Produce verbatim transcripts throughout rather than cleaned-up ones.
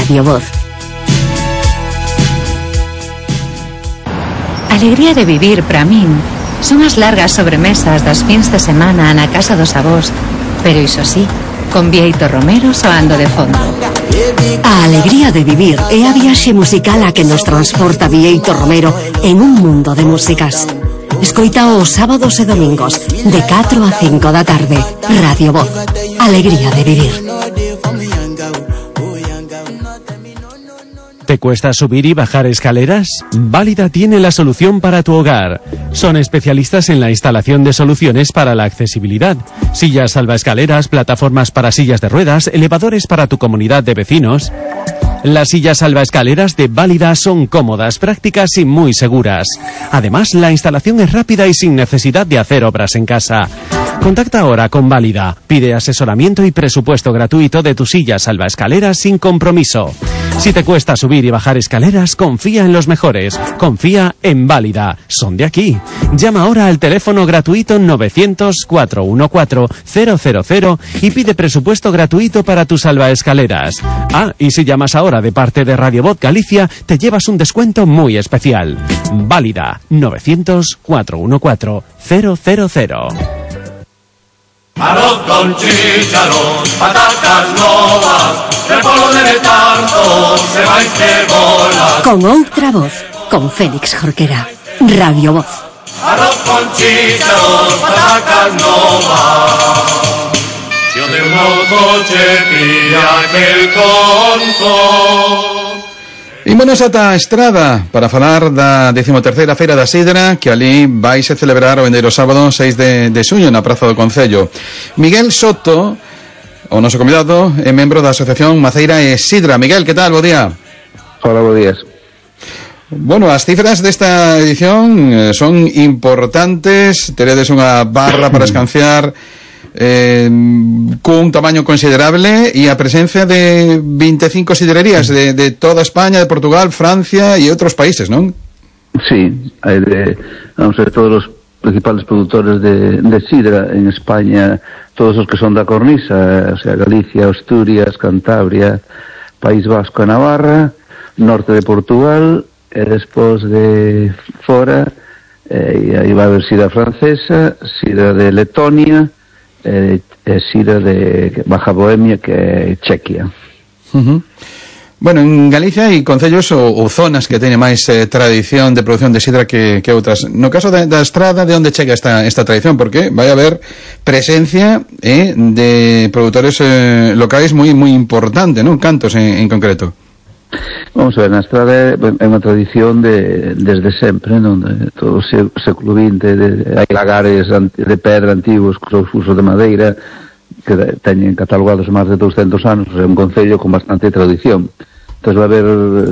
Radio Voz. Alegría de vivir para min son as largas sobremesas das fins de semana na casa dos avós, pero iso sí, con Bieito Romero soando de fondo. A alegría de vivir é a viaxe musical a que nos transporta Bieito Romero en un mundo de músicas. Escoita os sábados e domingos de catro a cinco da tarde. Radio Voz. Alegría de vivir. ¿Te cuesta subir y bajar escaleras? Válida tiene la solución para tu hogar. Son especialistas en la instalación de soluciones para la accesibilidad. Sillas salvaescaleras, plataformas para sillas de ruedas, elevadores para tu comunidad de vecinos. Las sillas salvaescaleras de Válida son cómodas, prácticas y muy seguras. Además, la instalación es rápida y sin necesidad de hacer obras en casa. Contacta ahora con Válida. Pide asesoramiento y presupuesto gratuito de tu silla salvaescaleras sin compromiso. Si te cuesta subir y bajar escaleras, confía en los mejores. Confía en Válida. Son de aquí. Llama ahora al teléfono gratuito novecientos, cuatrocientos catorce, cero cero cero y pide presupuesto gratuito para tus salvaescaleras. Ah, y si llamas ahora de parte de Radio Voz Galicia, te llevas un descuento muy especial. Válida. novecientos, cuatrocientos catorce, cero cero cero. Arroz con chícharos, patatas novas, repollo de letardo, ceba y cebola. Con outra voz, con Félix Jorquera. Radio Voz. Arroz con chícharos, patatas novas. Yo de un coche pilla aquel conto. Ímonos ata a Estrada para falar da decimoterceira Feira da Sidra, que ali vaise celebrar o vendeiro sábado seis de xuño na Praza do Concello. Miguel Soto, o noso convidado, é membro da Asociación Maceira e Sidra. Miguel, que tal? Bo día. Hola, bo días. Bueno, as cifras desta edición eh, son importantes. Teredes unha barra para escanciar eh, cun tamaño considerable e a presencia de veinticinco sidrerías de, de toda España, de Portugal, Francia e outros países, non? Sí, hai de, vamos a ver, todos os principales produtores de, de sidra en España, todos os que son da cornisa, o sea, Galicia, Asturias, Cantabria, País Vasco e Navarra, norte de Portugal, e despois de fora, e aí vai haber sidra francesa, sidra de Letonia, e, e sidra de Baja Bohemia, que é Chequia. Uh-huh. Bueno, en Galicia hai concellos ou, ou zonas que teñen máis eh, tradición de produción de sidra que, que outras. No caso da, da Estrada, de onde chega esta, esta tradición? Porque vai haber presencia eh, de produtores eh, locais moi moi importante, non? Cantos en, en concreto. Vamos a ver, na Estrada é unha tradición de, desde sempre, non? De todo o século vinte, de, hai lagares de pedra antigos con uso de madeira que teñen catalogados máis de douscentos anos, é un concello con bastante tradición. Entón vai haber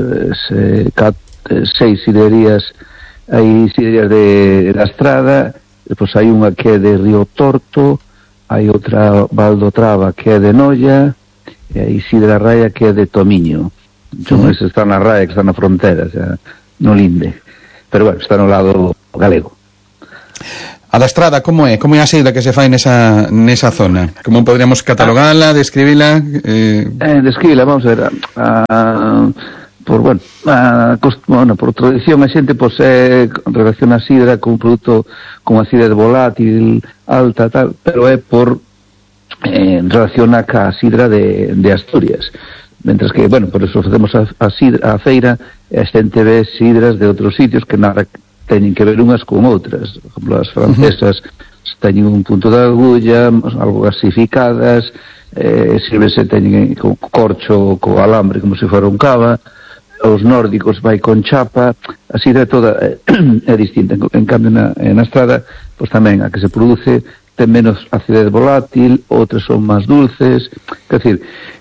se, cat, seis sidrerías, hai sidrerías de, de Estrada, depois hai unha que é de Río Torto, hai outra Valdotrava que é de Noia, e hai Sidra Raia que é de Tomiño. Entón, ese está na Raia, que está na frontera, o sea, no linde. Pero, bueno, está no lado galego. A da Estrada, como é? Como é a sidra que se fai nesa, nesa zona? Como podríamos catalogala, describila? Eh... Eh, describila, vamos a ver. A, a, por, bueno, a, bueno, por tradición a xente pues, eh, relaciona a sidra con un produto con acidez volátil, alta, tal, pero é por eh, relaciona ca sidra de, de Asturias. Mentras que, bueno, por eso facemos a, a, sidra, a feira, e a xente ve sidras de outros sitios que nada teñen que ver unhas con outras. Por exemplo, as francesas uh-huh. teñen un punto de agulla, algo gasificadas, eh, sírvese teñen con corcho, co alambre, como se fora un cava. Os nórdicos vai con chapa. A sidra toda eh, é distinta. En, en cambio, na, na Estrada, pois tamén a que se produce ten menos acidez volátil, outras son máis dulces, quer dizer,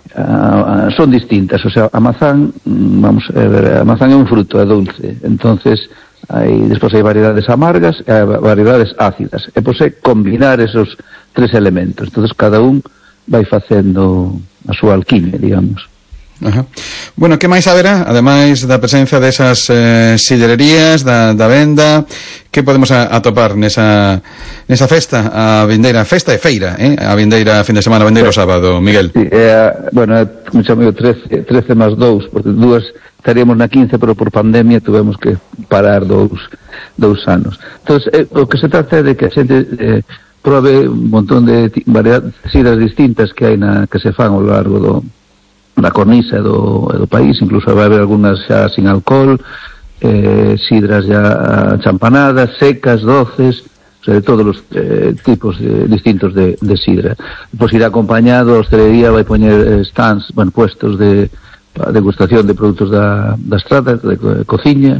uh, son distintas, o sea, a mazán, vamos a ver, a mazán é un fruto, é dulce, entonces hai, despois hai variedades amargas e hai variedades ácidas, e pois é combinar esos tres elementos, entonces cada un vai facendo a súa alquimia, digamos. Ajá. Bueno, que máis haberá, ademais da presencia desas eh, sidrerías, da, da venda, que podemos a, atopar nesa nesa festa, a vindeira festa e feira, eh? A vindeira fin de semana, a vindeiro sábado, Miguel. Sí, é, bueno, é, como chamo, trece, trece máis dous, porque dúas estaríamos na quince, pero por pandemia tuvemos que parar dous, dous anos. Entón, eh, o que se trata é de que a xente eh, probe un montón de variedades, sidras distintas que hai na, que se fan ao largo do da cornisa do, do país, incluso vai haber algunas xa sin alcohol, eh, sidras ya champanadas, secas, doces, o sea, de todos os eh, tipos de, distintos de, de sidra. Pois irá acompañado, a hostelería vai poñer stands, bueno, puestos de degustación de produtos da, da estrada, de, de cociña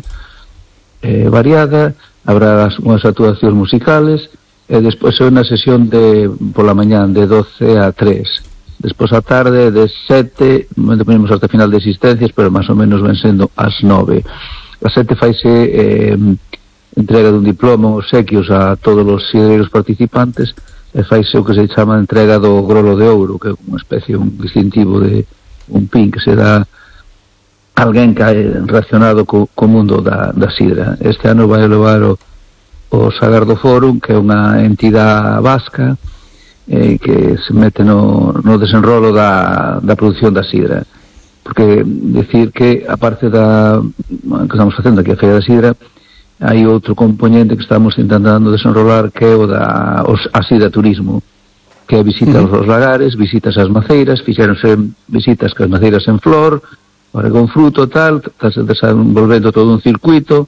eh, variada, habrá as, unhas actuacións musicales, e despois é unha sesión de pola mañán de doce a tres. Despois a tarde de sete, dependemos hasta final de existencias, pero máis ou menos ven sendo as nove. A sete faise eh, entrega dun diploma, obsequios a todos os sidreiros participantes, e faise o que se chama entrega do grolo de ouro, que é unha especie, un distintivo de un pin que se dá a alguén que é relacionado co, co mundo da, da sidra. Este ano vai levar o, o Sagardo Forum, que é unha entidade vasca, Eh, que se mete no, no desenrolo da, da produción da sidra, porque decir que aparte da que estamos facendo aquí a Feira da Sidra, hai outro componente que estamos intentando desenrolar, que é o da os, a sidra turismo, que é visita uh-huh. aos lagares, visitas ás maceiras, fixeronse visitas que as maceiras en flor, ahora con fruto tal, estás desenvolvendo todo un circuito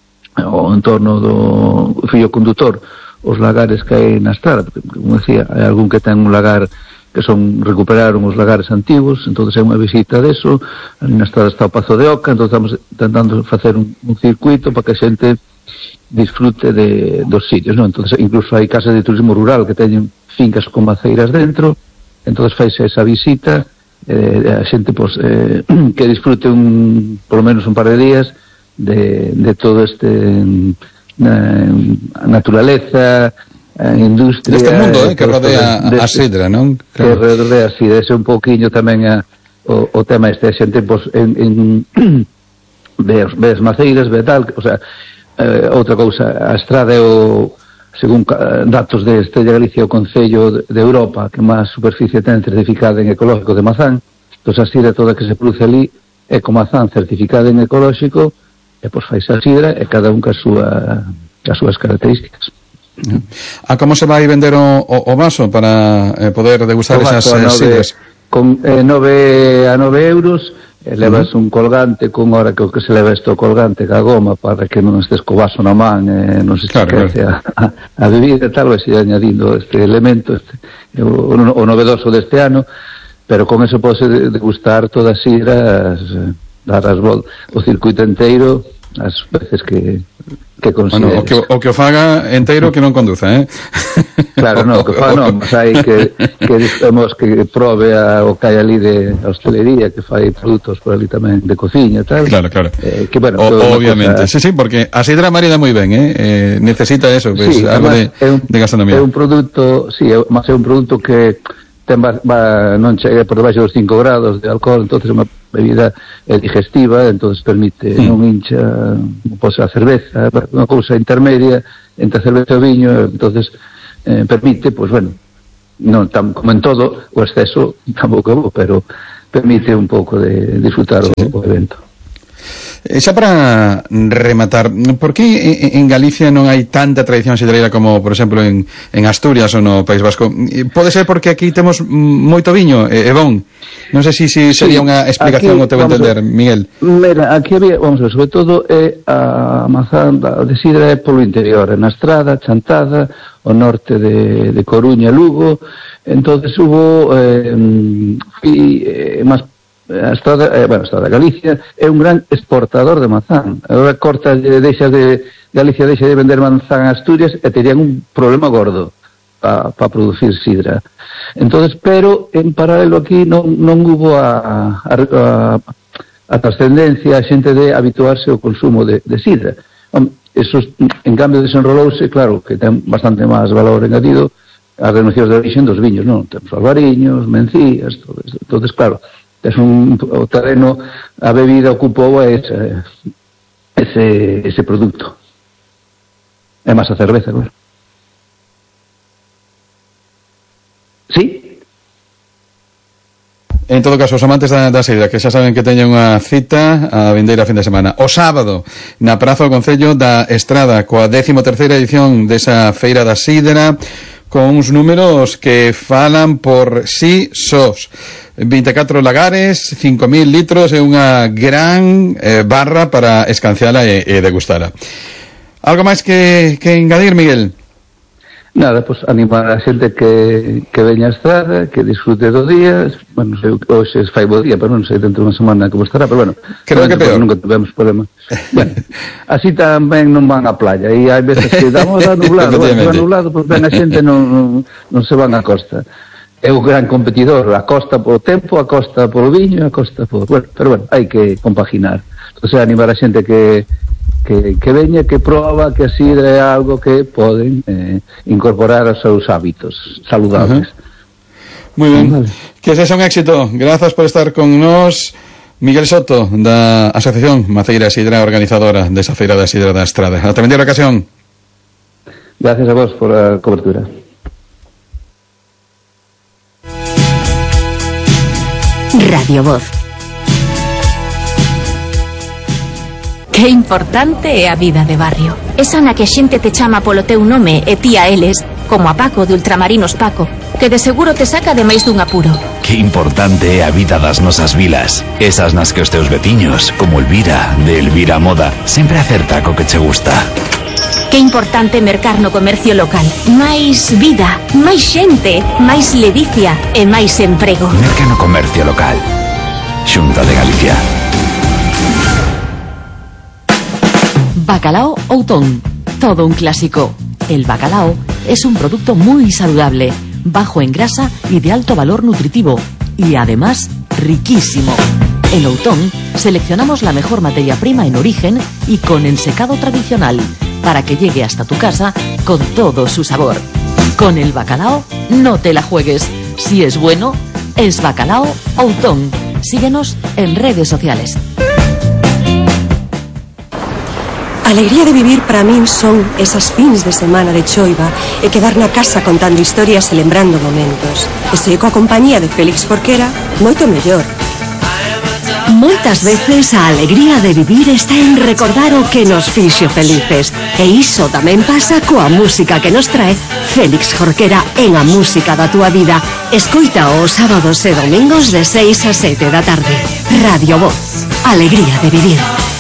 o en torno do fío condutor os lagares que hai na estrada, porque, como decía, hai algún que ten un lagar que son, recuperaron os lagares antigos, entonces é unha visita deso, ali na estrada está o Pazo de Oca, entón estamos tentando facer un, un circuito para que a xente disfrute de, dos sitios, non? Entonces incluso hai casas de turismo rural que teñen fincas con maceiras dentro, entonces faise esa visita, eh, a xente pues, eh, que disfrute un, por lo menos un par de días de, de todo este... na naturaleza, a industria deste mundo eh, que rodea de, a sidra, non? Que rodea a sidra, ese un pouquiño tamén a, o, o tema este, a xente pues, en, en ve, ve as maceiras, ve tal, o sea, eh, outra cousa, a estrada é o, según datos de Estrella Galicia, o Concello de, de Europa que máis superficie ten certificada en ecológico de mazán, entón a sidra toda que se produce ali é con mazán certificada en ecológico, e pois fai a sidra e cada un ca súa as súas características. A como se vai vender o, o, o vaso para eh, poder degustar esas eh, sidras? Con eh, nove a nove euros, eh, levas uh-huh. un colgante con hora que o que se leva isto colgante ca goma para que non estés co vaso na man e eh, non se claro, esquece claro. a, a, a bebida, tal, vai se añadindo este elemento, este, o, o novedoso deste ano, pero con eso pode degustar toda a sidra, as, dar as voltas, o circuito inteiro, as veces que que consideres. Bueno, o que o que o faga enteiro que non conduza, eh? Claro, no, que faga non, mas hai que que digamos que probe a, o que hai ali de hostelería, que fai produtos por ali tamén de cociña, tal. Claro, claro. Eh, que bueno, o, obviamente. Cosa... Sí, sí, porque a sidra marida moi ben, eh? eh necesita eso, pues, sí, algo de, un, de gastronomía. É un produto, sí, é, mas é un produto que ten va, va, non chega por debaixo dos cinco grados de alcohol, entonces é unha bebida eh, digestiva, entonces permite mm. non hincha, non pode ser a cerveza, unha cousa intermedia entre a cerveza e o viño, entonces eh, permite, pois pues, bueno, non tam, como en todo, o exceso tampouco é bo, pero permite un pouco de disfrutar sí, o, sí. o evento. E xa para rematar, por que en Galicia non hai tanta tradición sidreira como, por exemplo, en, en Asturias ou no País Vasco? Pode ser porque aquí temos moito viño, é bon. Non sei se si, si sería sí, unha explicación o teu entender, Miguel. Mira, aquí había, vamos a ver, sobre todo é a mazán de sidra é polo interior, na Estrada, Chantada, o norte de, de Coruña, Lugo, entonces hubo eh, fui, eh, máis a Estrada, eh, bueno, a Estrada de Galicia é un gran exportador de mazán. Agora corta, deixa de Galicia deixa de vender manzán a Asturias e terían un problema gordo para pa producir sidra. Entonces, pero en paralelo aquí non, non hubo a, a, a, a trascendencia a xente de habituarse ao consumo de, de sidra. Eso, en cambio, desenrolouse, claro, que ten bastante máis valor engadido as denominacións de origen dos viños, non? Temos albariños, mencías, todo eso. Entonces, claro, es un, o terreno, a bebida ocupou ese, ese, ese produto. É máis a cerveza, claro. Sí? En todo caso, os amantes da, da sidra, que xa saben que teñen unha cita a vindeira fin de semana. O sábado, na Praza do Concello da Estrada, coa décimo terceira edición desa Feira da Sidra, con uns números que falan por sí sós. vinte e catro lagares, cinco mil litros e unha gran eh, barra para escanciala e, e degustala. Algo máis que, que engadir, Miguel? Nada, pues animar a xente que, que veña a Estrada, que disfrute do día. Bueno, non sei, hoxe es fai bo día, pero non sei dentro de unha semana como estará, pero bueno, creo que peor. Nunca tivemos problema. Bueno, así tamén non van á playa, e hai veces que damos a nublado, bueno, a nublado, pues ven a xente non, non, non se van á costa. É un gran competidor, a costa polo tempo, a costa polo viño, a costa por... Bueno, pero bueno, hai que compaginar. Entón, animar a xente que que, que veña, que proba que a sidra é algo que poden eh, incorporar aos seus hábitos saludables. Uh-huh. Muy ben, vale. Que sexa un éxito. Grazas por estar con nós, Miguel Soto, da Asociación Maceira Sidra, organizadora desa Feira da Sidra da Estrada. Ata vindeira ocasión. Gracias a vos por a cobertura. Radio Voz. Que importante é a vida de barrio. Esa na que a xente te chama polo teu nome e ti a eles, como a Paco de Ultramarinos Paco, que de seguro te saca de máis dun apuro. Que importante é a vida das nosas vilas. Esas nas que os teus veciños, como Elvira, de Elvira Moda, sempre acerta co que che gusta. Que importante mercar no comercio local. Máis vida, máis xente, máis ledicia e máis emprego. Merca no comercio local. Xunta de Galicia. Bacalao Outón, todo un clásico. El bacalao es un producto muy saludable, bajo en grasa y de alto valor nutritivo, y además riquísimo. En Outón seleccionamos la mejor materia prima en origen y con ensecado tradicional, para que llegue hasta tu casa con todo su sabor. Con el bacalao no te la juegues. Si es bueno, es Bacalao Outón. Síguenos en redes sociales. A alegría de vivir para min son esas fins de semana de choiva e quedar na casa contando historias e lembrando momentos. E se coa compañía de Félix Jorquera, moito mellor. Moitas veces a alegría de vivir está en recordar o que nos fixo felices. E iso tamén pasa coa música que nos trae Félix Jorquera en A Música da Túa Vida. Escoita os sábados e domingos de seis a sete da tarde. Radio Voz. Alegría de vivir.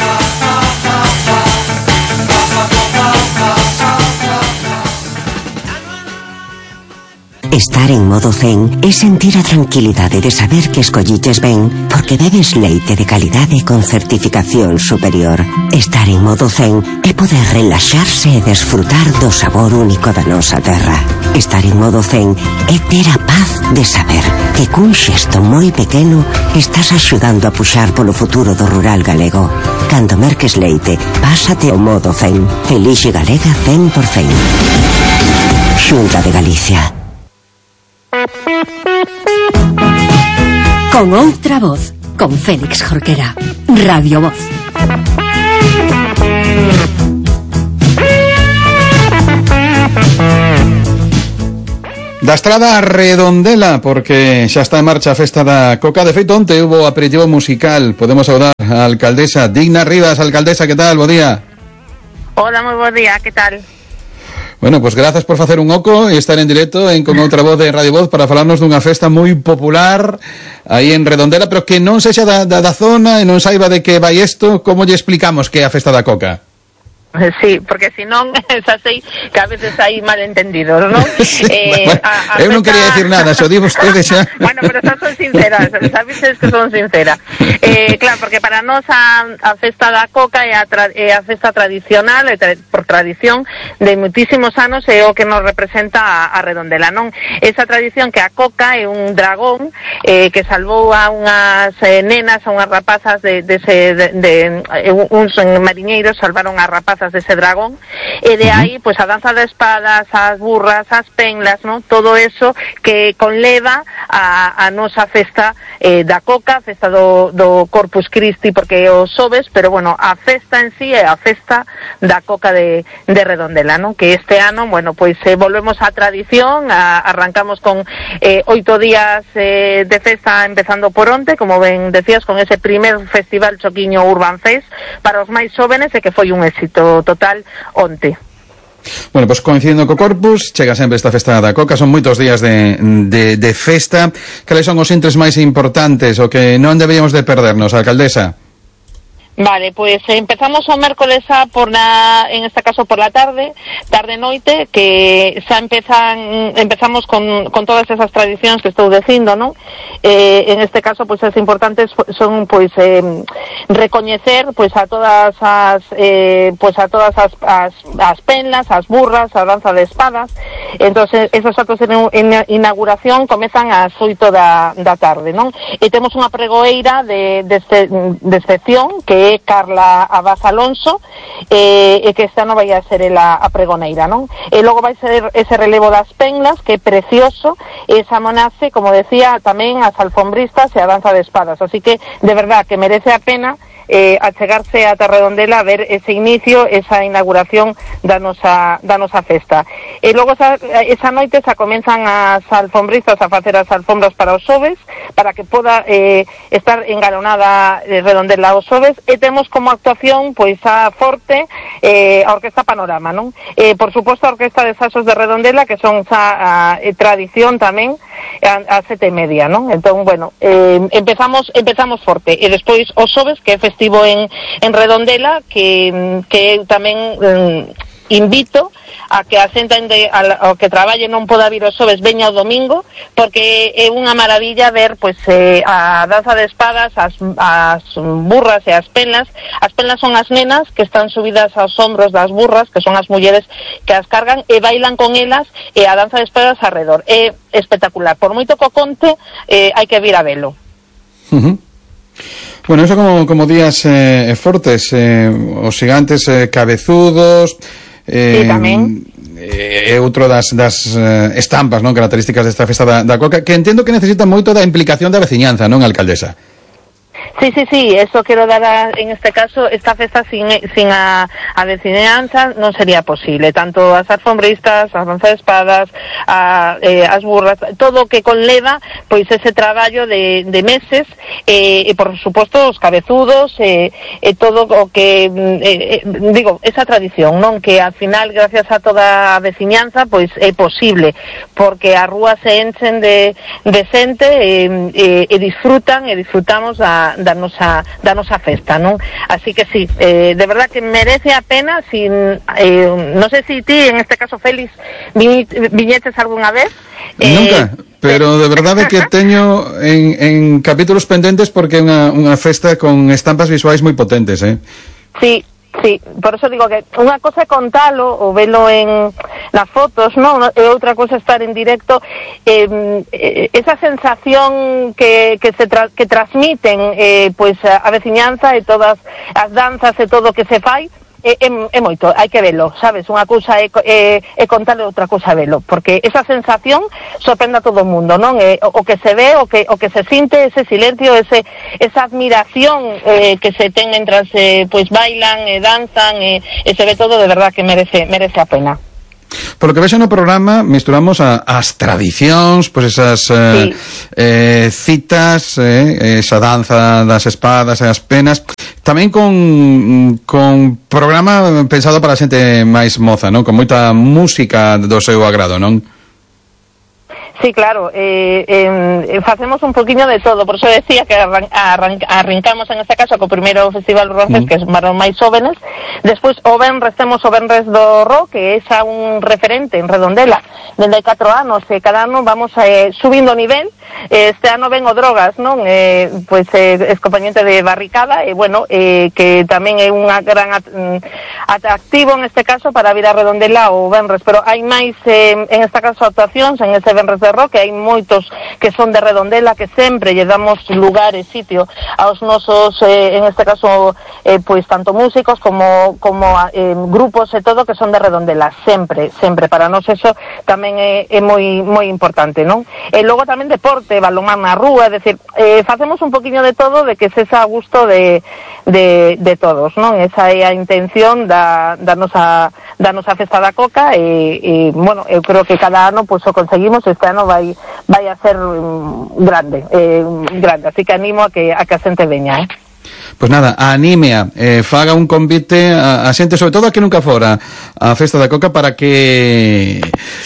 Estar en modo zen é sentir a tranquilidade de saber que escolliches ben porque bebes leite de calidade con certificación superior. Estar en modo zen é poder relaxarse e desfrutar do sabor único da nosa terra. Estar en modo zen é ter a paz de saber que cun xesto moi pequeno estás axudando a puxar polo futuro do rural galego. Cando merques leite, pásate ao modo zen. Elixe Galega cen por cen. Xunta de Galicia. Con outra voz, con Félix Jorquera. Radio Voz. Da Estrada a Redondela, porque xa está en marcha a festa da Coca. De feito, onte hubo aperitivo musical. Podemos saudar a alcaldesa Digna Rivas. Alcaldesa, que tal? Bo día. Hola, moi bo día, que tal? Bueno, pues grazas por facer un oco e estar en directo en Con Outra Voz de Radio Voz para falarnos dunha festa moi popular aí en Redondela, pero que non sexa da, da, da zona e non saiba de que vai isto. Como lle explicamos que é a festa da Coca? Sí, porque si non, xa sei que a veces hai malentendidos, non? Sí, eh, bueno, a, a eu non festa... quería decir nada, xo di vostede xa. Bueno, pero xa son sinceras, sabes que son sincera. Eh, claro, porque para nós a, a festa da coca é a, tra, é a festa tradicional, é tra, por tradición de muitísimos anos, é o que nos representa a, a redondela, non? Esa tradición que a coca é un dragón eh, que salvou a unhas eh, nenas, a unhas rapazas de, de, ese, de, de, de uns mariñeiros salvaron as rapazas dese dragón, e de aí, pois, a danza de espadas, as burras, as penlas, non? Todo eso que conleva a, a nosa festa eh, da coca, a festa do, do Corpus Christi, porque o sobes, pero bueno, a festa en sí é a festa da coca de, de Redondela, non? Que este ano, bueno, pois eh, volvemos á tradición, a, arrancamos con eh, oito días eh, de festa empezando por onte, como ben decías, con ese primer festival Choquiño Urban Fest para os máis xóvenes, e que foi un éxito total onte. Bueno, pois pues, coincidindo co Corpus, chega sempre esta festa da coca, son moitos días de, de, de festa. Cales son os intres máis importantes, o que non deberíamos de perdernos, alcaldesa? Vale, pues empezamos o mércoles a por la, en este caso por la tarde, tarde-noite, que xa empezan, empezamos con, con todas esas tradicións que estou dicindo, non? Eh, en este caso, pues as importantes son, pues, eh, recoñecer, pues, a todas as, eh, pues, a todas as, as, as penlas, as burras, a danza de espadas. Entonces, esos actos de inauguración comezan ás oito da, da tarde, non? E temos unha pregoeira de, de, de excepción, que é Carla Abad Alonso, eh, e que esta non vai a ser ela a pregoneira, non? E logo vai ser ese relevo das penlas, que é precioso, e esa monace, como decía, tamén as alfombristas e a danza de espadas, así que, de verdad, que merece a pena eh, achegarse a Redondela a ver ese inicio, esa inauguración da nosa, da nosa festa. E logo esa, esa noite xa comenzan as alfombristas a facer as alfombras para os xoves, para que poda eh, estar engalonada eh, Redondela aos xoves, e temos como actuación pois a Forte, eh, a Orquesta Panorama, non? Eh, por suposto a Orquesta de Saxos de Redondela, que son xa a, a tradición tamén a, a sete e media, non? Entón, bueno, eh, empezamos empezamos forte, e despois os xoves, que é festivo en, en Redondela, que, que eu tamén eh, invito a que a xente ao que traballe non poda vir os xoves, veña o domingo, porque é unha maravilla ver, pois, eh, a danza de espadas, as, as burras e as penlas. As penlas son as nenas que están subidas aos hombros das burras, que son as mulleres que as cargan e bailan con elas, e a danza de espadas arredor. É espectacular. Por moito que o conte, eh, hai que vir a velo. Uh-huh. Bueno, eso como, como días eh, fortes, eh, os gigantes eh, cabezudos, eh, sí, tamén. É eh, outro das, das eh, estampas, non, características desta festa da, da coca, que entendo que necesita moito da implicación da veciñanza, non, alcaldesa? Sí, sí, sí, eso quiero dar a, en este caso, esta festa sin, sin a, a veciñanza non sería posible, tanto as alfombristas, as danza de espadas, a, eh, as burras, todo o que conleva pois ese traballo de, de meses, eh, e por suposto os cabezudos, e eh, eh, todo o que eh, eh, digo, esa tradición, non, que al final gracias a toda a veciñanza pois é posible, porque as rúas se enchen de, de xente e, e, e disfrutan e disfrutamos da da nosa, da nosa festa, non? Así que sí, eh, de verdad que merece a pena. Sin, eh, non sei se ti, en este caso Félix, vi, viñetes algunha vez? Eh, Nunca, pero de verdade que teño en, en capítulos pendentes, porque é unha, unha festa con estampas visuais moi potentes, eh? Sí. Sí, por eso digo que unha cosa é contalo ou velo en nas fotos, non? E outra cosa estar en directo, eh, esa sensación que, que se tra que transmiten eh, pois a, a veciñanza e todas as danzas e todo o que se fai, é, é, é moito, hai que velo, sabes? Unha cousa é, é, é contalo, outra cousa é velo, porque esa sensación sorprende a todo o mundo, non? É, o, o que se ve, o que o que se sinte, ese silencio, ese esa admiración eh, que se ten mentras eh, pois bailan e danzan, e, e se ve todo, de verdad que merece merece a pena. Por lo que vexo no programa, misturamos a, as tradicións, pois esas eh, sí. eh, citas, eh, esa danza das espadas e as penas, tamén con, con programa pensado para a xente máis moza, non? Con moita música do seu agrado, non? Sí, claro, eh, eh, facemos un poquinho de todo, por eso decía que arran, arran, arrancamos en este caso co primeiro Festival Roncés, mm. que é para os máis jóvenes, despois o Benres temos o Benres do Rock, que é xa un referente en Redondela, dende hai catro anos, e cada ano vamos eh, subindo o nivel, este ano ven o Drogas, non? Eh, pois eh, es compañente de Barricada, e bueno, eh, que tamén é unha gran at, atractivo en este caso para vir a Redondela o Benres, pero hai máis, eh, en este caso, actuacións en ese Benres de Rock, que hai moitos que son de Redondela, que sempre lle damos lugar e sitio aos nosos, eh, en este caso, eh, pois tanto músicos como como eh, grupos e todo que son de Redondela, sempre, sempre, para nós eso tamén é, é moi moi importante, non? E logo tamén deporte, balonmán na rúa, é dicir, eh, facemos un poquinho de todo, de que se xa a gusto de, de, de todos, non? Esa é a intención da, da nosa da nosa Festa da Coca, e, e bueno, eu creo que cada ano pois o conseguimos, este ano vai vai a ser um, grande, eh, grande, así que animo a que a que a xente veña, eh. Pois nada, anímea, eh, faga un convite a, a xente, sobre todo a que nunca fora a Festa da Coca, para que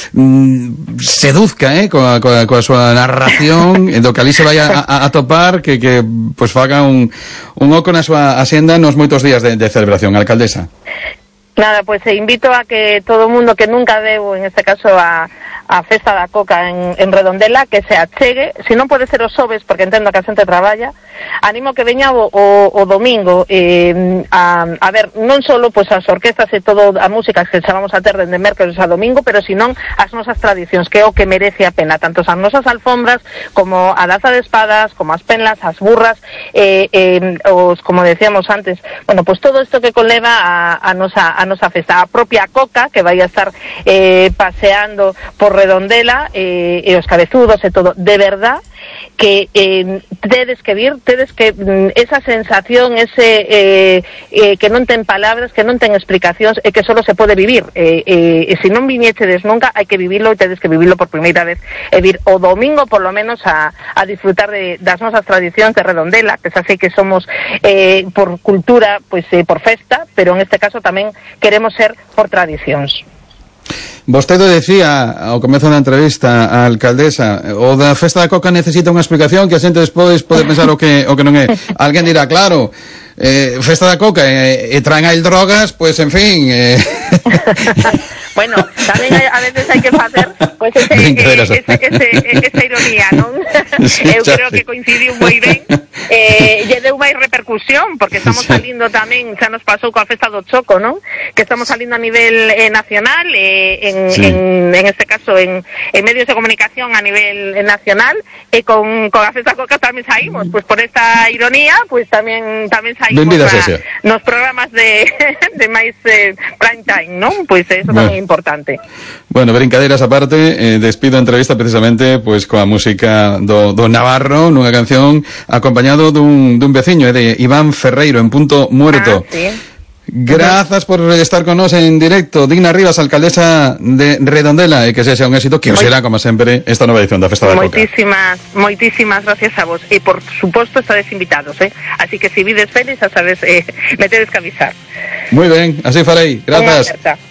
mm, seduzca, eh, coa, coa, coa súa narración, do que ali se vai a, a, a topar, que, que pois faga un, un oco na súa axenda nos moitos días de, de celebración, alcaldesa. Nada, pues eh, invito a que todo o mundo que nunca debo, en este caso a, a Festa da Coca en, en Redondela, que se achegue, se non pode ser os xoves, porque entendo que a xente traballa, animo que veña o, o, o domingo, eh, a, a ver, non só pues, as orquestas e todo a música que xa vamos a ter dende mércoles a domingo, pero senón as nosas tradicións, que é o que merece a pena, tanto as nosas alfombras, como a danza de espadas, como as penlas, as burras, eh, eh, os, como decíamos antes, bueno, pues todo isto que conleva a, a nosa a nosa festa, a propia Coca, que vai a estar eh, paseando por Redondela, eh, e os cabezudos e todo, de verdad que eh, tedes que vir, tedes que mm, esa sensación, ese eh, eh, que non ten palabras, que non ten explicacións, e que solo se pode vivir, eh, eh, e se non viñechedes nunca, hai que vivilo, e tedes que vivilo por primeira vez, e vir o domingo por lo menos a, a disfrutar de, das nosas tradicións de Redondela, que xa sei que somos eh, por cultura, pois eh, por festa, pero en este caso tamén queremos ser por tradicións. Vostede decía ao comezo da entrevista a alcaldesa, o da Festa da Coca necesita unha explicación, que a xente despois pode pensar o que o que non é. Alguén dirá, claro, eh, Festa da Coca e, e traen aí drogas, pois pues, en fin, eh... Bueno, tamén hai, a veces hai que facer pues, ese, eh, ese, ese, esa ironía, non? Sí, eu creo que coincidiu moi ben, eh, lle deu máis repercusión, porque estamos sí. salindo tamén, xa nos pasou coa Festa do Choco, non? Que estamos salindo a nivel eh, nacional, eh, en, sí. en, en este caso en, en medios de comunicación a nivel eh, nacional, e con, con a Festa Coca tamén saímos, pues por esta ironía, pues tamén tamén saímos na, nos programas de, de máis eh, prime time, non? Pues eso bueno. tamén é importante. Bueno, brincadeiras aparte, eh, despido a entrevista precisamente pois coa música do, do Navarro, nunha canción acompañado dun, dun veciño, eh, de Iván Ferreiro, en Punto Muerto. Ah, sí. Grazas por estar con nos en directo. Digna Rivas, alcaldesa de Redondela, e que sexa un éxito, que o será, como sempre, esta nova edición da Festa da Coca. Moitísimas, moitísimas gracias a vos, e por suposto estades invitados, eh? Así que se vides feliz, a sabes, eh, me tedes que avisar. Moi ben, así farei. Grazas.